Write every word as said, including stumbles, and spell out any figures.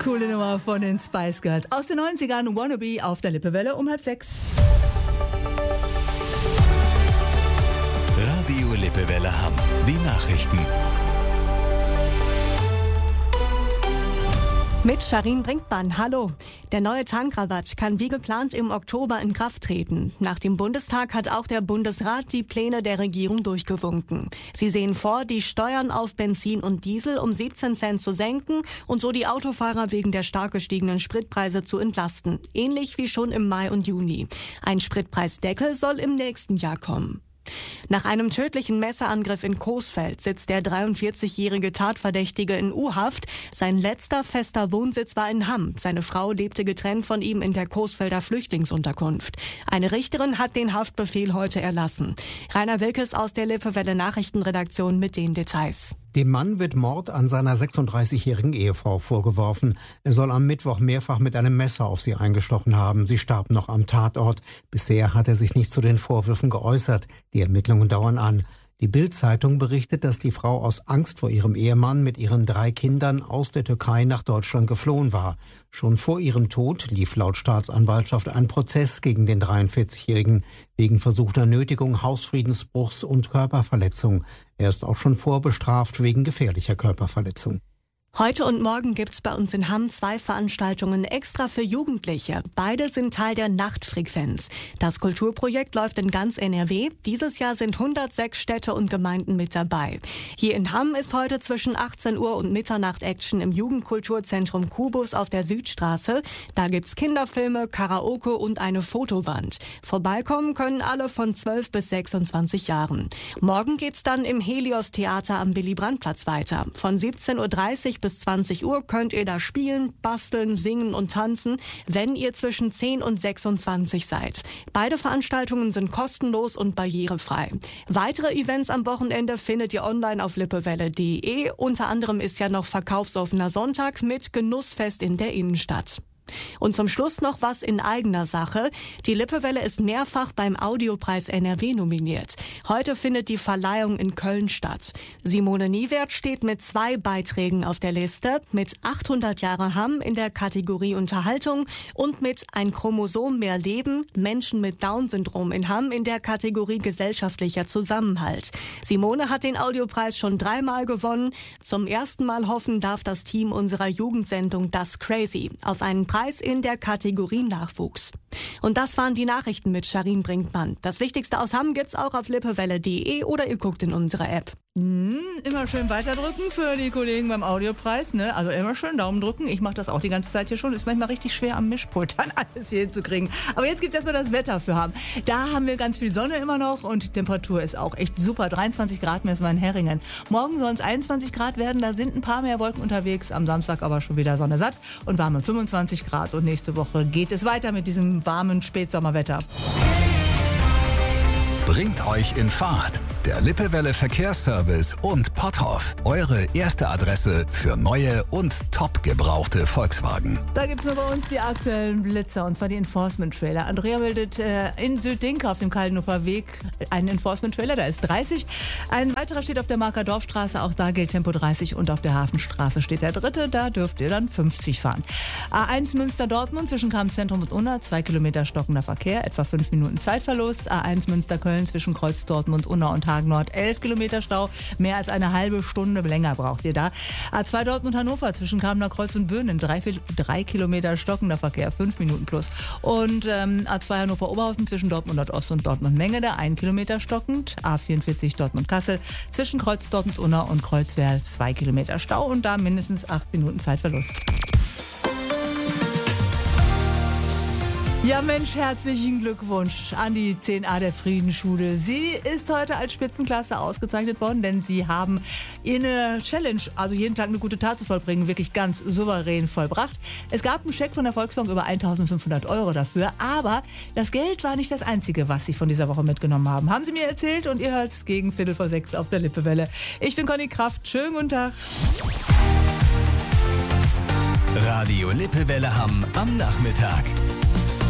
Coole Nummer von den Spice Girls. Aus den neunzigern, Wannabe auf der Lippewelle um halb sechs. Radio Lippewelle Hamm. Die Nachrichten. Mit Sharin Brinkmann, hallo. Der neue Tankrabatt kann wie geplant im Oktober in Kraft treten. Nach dem Bundestag hat auch der Bundesrat die Pläne der Regierung durchgewunken. Sie sehen vor, die Steuern auf Benzin und Diesel um siebzehn Cent zu senken und so die Autofahrer wegen der stark gestiegenen Spritpreise zu entlasten. Ähnlich wie schon im Mai und Juni. Ein Spritpreisdeckel soll im nächsten Jahr kommen. Nach einem tödlichen Messerangriff in Coesfeld sitzt der dreiundvierzigjährige Tatverdächtige in U-Haft. Sein letzter fester Wohnsitz war in Hamm. Seine Frau lebte getrennt von ihm in der Coesfelder Flüchtlingsunterkunft. Eine Richterin hat den Haftbefehl heute erlassen. Rainer Wilkes aus der Lippewelle Nachrichtenredaktion mit den Details. Dem Mann wird Mord an seiner sechsunddreißigjährigen Ehefrau vorgeworfen. Er soll am Mittwoch mehrfach mit einem Messer auf sie eingestochen haben. Sie starb noch am Tatort. Bisher hat er sich nicht zu den Vorwürfen geäußert. Die Ermittlungen dauern an. Die Bild-Zeitung berichtet, dass die Frau aus Angst vor ihrem Ehemann mit ihren drei Kindern aus der Türkei nach Deutschland geflohen war. Schon vor ihrem Tod lief laut Staatsanwaltschaft ein Prozess gegen den dreiundvierzigjährigen wegen versuchter Nötigung, Hausfriedensbruchs und Körperverletzung. Er ist auch schon vorbestraft wegen gefährlicher Körperverletzung. Heute und morgen gibt's bei uns in Hamm zwei Veranstaltungen extra für Jugendliche. Beide sind Teil der Nachtfrequenz. Das Kulturprojekt läuft in ganz N R W. Dieses Jahr sind hundertsechs Städte und Gemeinden mit dabei. Hier in Hamm ist heute zwischen achtzehn Uhr und Mitternacht Action im Jugendkulturzentrum Kubus auf der Südstraße. Da gibt's Kinderfilme, Karaoke und eine Fotowand. Vorbeikommen können alle von zwölf bis sechsundzwanzig Jahren. Morgen geht's dann im Helios-Theater am Willy-Brandt-Platz weiter. Von siebzehn Uhr dreißig bis zwanzig Uhr könnt ihr da spielen, basteln, singen und tanzen, wenn ihr zwischen zehn und sechsundzwanzig seid. Beide Veranstaltungen sind kostenlos und barrierefrei. Weitere Events am Wochenende findet ihr online auf lippewelle punkt de. Unter anderem ist ja noch verkaufsoffener Sonntag mit Genussfest in der Innenstadt. Und zum Schluss noch was in eigener Sache. Die Lippewelle ist mehrfach beim Audiopreis N R W nominiert. Heute findet die Verleihung in Köln statt. Simone Niewert steht mit zwei Beiträgen auf der Liste, mit achthundert Jahre Hamm in der Kategorie Unterhaltung und mit Ein Chromosom mehr Leben, Menschen mit Down-Syndrom in Hamm in der Kategorie gesellschaftlicher Zusammenhalt. Simone hat den Audiopreis schon dreimal gewonnen. Zum ersten Mal hoffen darf das Team unserer Jugendsendung Das Crazy auf einen Preis in der Kategorie Nachwuchs. Und das waren die Nachrichten mit Sharin Brinkmann. Das Wichtigste aus Hamm gibt's auch auf lippewelle punkt de oder ihr guckt in unsere App. Mm, immer schön weiterdrücken für die Kollegen beim Audiopreis, ne? Also immer schön Daumen drücken. Ich mache das auch die ganze Zeit hier schon. Ist manchmal richtig schwer am Mischpult dann alles hier hinzukriegen. Aber jetzt gibt's erstmal das Wetter für Hamm. Da haben wir ganz viel Sonne immer noch und die Temperatur ist auch echt super. dreiundzwanzig Grad messen wir in Herringen. Morgen sollen es einundzwanzig Grad werden. Da sind ein paar mehr Wolken unterwegs. Am Samstag aber schon wieder Sonne satt und warme fünfundzwanzig Grad. Und nächste Woche geht es weiter mit diesem warmen Spätsommerwetter. Bringt euch in Fahrt. Der Lippewelle Verkehrsservice und Potthoff. Eure erste Adresse für neue und top gebrauchte Volkswagen. Da gibt es nur bei uns die aktuellen Blitzer, und zwar die Enforcement-Trailer. Andrea meldet äh, in Süddinke auf dem Kaldenhofer Weg einen Enforcement-Trailer, da ist dreißig. Ein weiterer steht auf der Marker Dorfstraße, auch da gilt Tempo dreißig. Und auf der Hafenstraße steht der dritte, da dürft ihr dann fünfzig fahren. A eins Münster-Dortmund zwischen Kampzentrum und Unna, zwei Kilometer stockender Verkehr, etwa fünf Minuten Zeitverlust. A eins Münster-Köln zwischen Kreuz Dortmund, Unna und Hagen Nord, elf Kilometer Stau, mehr als eine halbe Stunde länger braucht ihr da. A zwei Dortmund-Hannover zwischen Kamener Kreuz und Böhnen, drei, drei Kilometer stockender Verkehr, fünf Minuten plus. Und ähm, A zwei Hannover-Oberhausen zwischen Dortmund Nordost und Dortmund-Mengede, ein Kilometer stockend. A vierundvierzig Dortmund-Kassel zwischen Kreuz Dortmund-Unna und Kreuzwerl, zwei Kilometer Stau und da mindestens acht Minuten Zeitverlust. Ja Mensch, herzlichen Glückwunsch an die zehn a der Friedensschule. Sie ist heute als Spitzenklasse ausgezeichnet worden, denn sie haben ihre Challenge, also jeden Tag eine gute Tat zu vollbringen, wirklich ganz souverän vollbracht. Es gab einen Scheck von der Volksbank über eintausendfünfhundert Euro dafür, aber das Geld war nicht das Einzige, was sie von dieser Woche mitgenommen haben. Haben sie mir erzählt und ihr hört es gegen Viertel vor sechs auf der Lippewelle. Ich bin Conny Kraft, schönen guten Tag. Radio Lippewelle Hamm am Nachmittag.